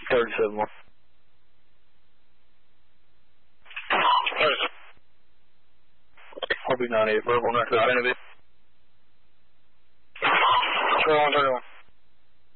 37 1. I'll be 98 verbal next to Innovate. 31.